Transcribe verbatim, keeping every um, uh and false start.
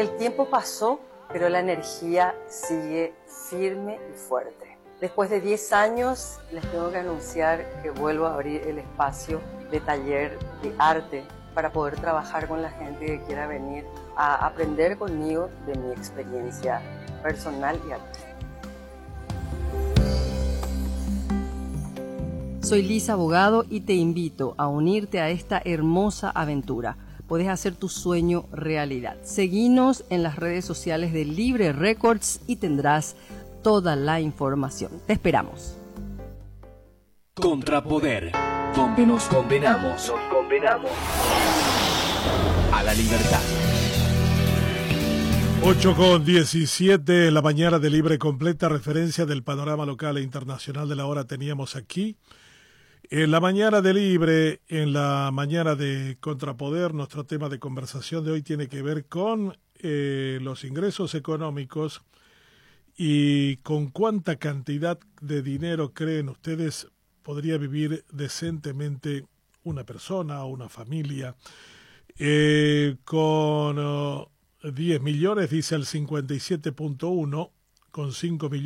El tiempo pasó, pero la energía sigue firme y fuerte. Después de diez años, les tengo que anunciar que vuelvo a abrir el espacio de taller de arte para poder trabajar con la gente que quiera venir a aprender conmigo de mi experiencia personal y artística. Soy Lisa Abogado y te invito a unirte a esta hermosa aventura. Puedes hacer tu sueño realidad. Seguinos en las redes sociales de Libre Records y tendrás toda la información. Te esperamos. Contrapoder, donde nos condenamos, nos condenamos a la libertad. ocho con diecisiete, la mañana de Libre completa, referencia del panorama local e internacional de la hora teníamos aquí. En la mañana de Libre, en la mañana de Contrapoder, nuestro tema de conversación de hoy tiene que ver con eh, los ingresos económicos y con cuánta cantidad de dinero creen ustedes podría vivir decentemente una persona o una familia. Eh, con uh, diez millones, dice el cincuenta y siete punto uno, con cinco millones.